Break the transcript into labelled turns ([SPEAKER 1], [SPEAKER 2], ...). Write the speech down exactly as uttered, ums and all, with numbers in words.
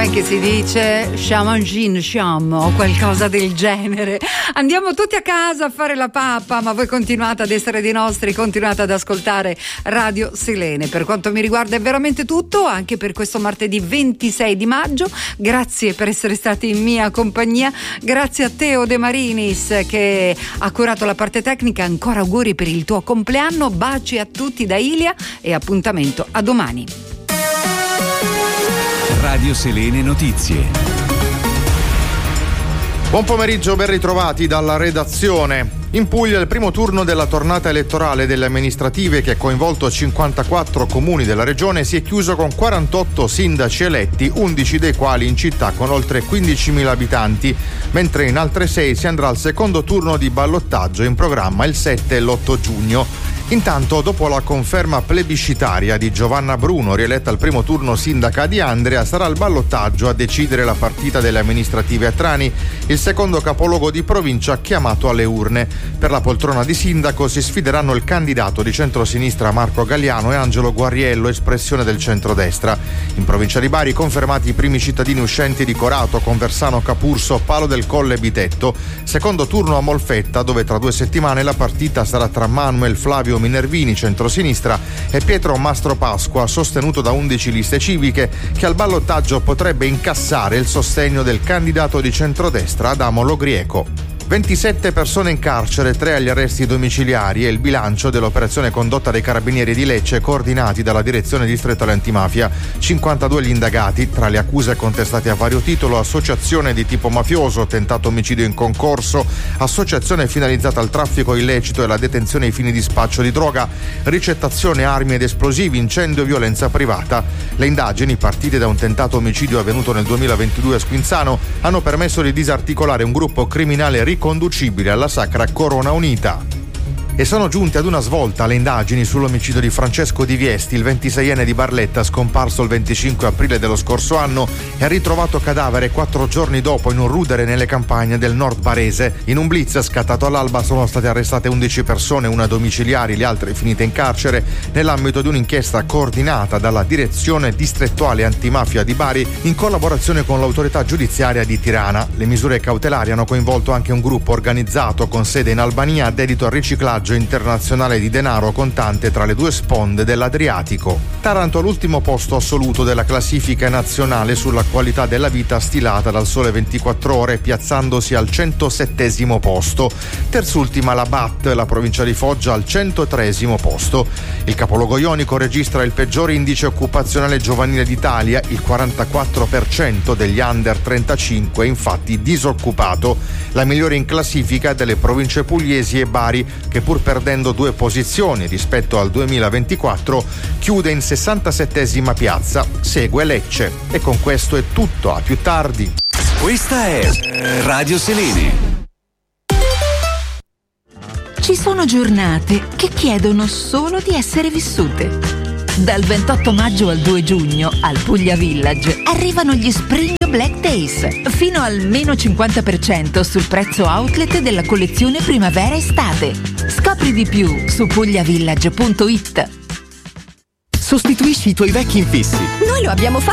[SPEAKER 1] com'è che si dice? Shamangin Sham o qualcosa del genere. Andiamo tutti a casa a fare la pappa, ma voi continuate ad essere dei nostri, continuate ad ascoltare Radio Selene. Per quanto mi riguarda è veramente tutto, anche per questo martedì ventisei di maggio. Grazie per essere stati in mia compagnia, grazie a Teo De Marinis che ha curato la parte tecnica. Ancora auguri per il tuo compleanno, baci a tutti da Ilia e appuntamento a domani.
[SPEAKER 2] Radio Selene Notizie.
[SPEAKER 3] Buon pomeriggio, ben ritrovati dalla redazione. In Puglia il primo turno della tornata elettorale delle amministrative, che ha coinvolto cinquantaquattro comuni della regione, si è chiuso con quarantotto sindaci eletti, undici dei quali in città con oltre quindicimila abitanti, mentre in altre sei si andrà al secondo turno di ballottaggio in programma il sette e l'otto giugno. Intanto, dopo la conferma plebiscitaria di Giovanna Bruno, rieletta al primo turno sindaca di Andria, sarà il ballottaggio a decidere la partita delle amministrative a Trani, il secondo capoluogo di provincia chiamato alle urne. Per la poltrona di sindaco si sfideranno il candidato di centrosinistra Marco Galliano e Angelo Guariello, espressione del centrodestra. In provincia di Bari confermati i primi cittadini uscenti di Corato, Conversano, Capurso, Palo del Colle e Bitetto. Secondo turno a Molfetta, dove tra due settimane la partita sarà tra Manuel Flavio Minervini, centrosinistra, e Pietro Mastro Pasqua, sostenuto da undici liste civiche, che al ballottaggio potrebbe incassare il sostegno del candidato di centrodestra Adamo Logrieco. ventisette persone in carcere, tre agli arresti domiciliari, è il bilancio dell'operazione condotta dai carabinieri di Lecce, coordinati dalla direzione distrettuale antimafia. cinquantadue gli indagati, tra le accuse contestate a vario titolo: associazione di tipo mafioso, tentato omicidio in concorso, associazione finalizzata al traffico illecito e alla detenzione ai fini di spaccio di droga, ricettazione armi ed esplosivi, incendio e violenza privata. Le indagini, partite da un tentato omicidio avvenuto nel duemilaventidue a Squinzano, hanno permesso di disarticolare un gruppo criminale riconducibile alla Sacra Corona Unita. E sono giunte ad una svolta le indagini sull'omicidio di Francesco Di Viesti, il ventiseienne di Barletta, scomparso il venticinque aprile dello scorso anno e ritrovato cadavere quattro giorni dopo in un rudere nelle campagne del nord barese. In un blitz scattato all'alba sono state arrestate undici persone, una domiciliari, le altre finite in carcere, nell'ambito di un'inchiesta coordinata dalla Direzione Distrettuale Antimafia di Bari in collaborazione con l'autorità giudiziaria di Tirana. Le misure cautelari hanno coinvolto anche un gruppo organizzato con sede in Albania dedito al riciclaggio internazionale di denaro contante tra le due sponde dell'Adriatico. Taranto all'ultimo posto assoluto della classifica nazionale sulla qualità della vita stilata dal Sole ventiquattro Ore, piazzandosi al centosettesimo posto. Terzultima la B A T, la provincia di Foggia, al centotreesimo posto. Il capoluogo ionico registra il peggior indice occupazionale giovanile d'Italia, il quarantaquattro per cento degli under trentacinque infatti disoccupato. La migliore in classifica delle province pugliesi e Bari, che pur perdendo due posizioni rispetto al duemilaventiquattro chiude in sessantasettesima piazza. Segue Lecce. E con questo è tutto, a più tardi.
[SPEAKER 2] Questa è Radio Selene.
[SPEAKER 4] Ci sono giornate che chiedono solo di essere vissute. Dal ventotto maggio al due giugno al Puglia Village arrivano gli Spring Black Days, fino al meno cinquanta per cento sul prezzo outlet della collezione primavera-estate. Scopri di più su pugliavillage punto it.
[SPEAKER 5] Sostituisci i tuoi vecchi infissi.
[SPEAKER 6] Noi lo abbiamo fatto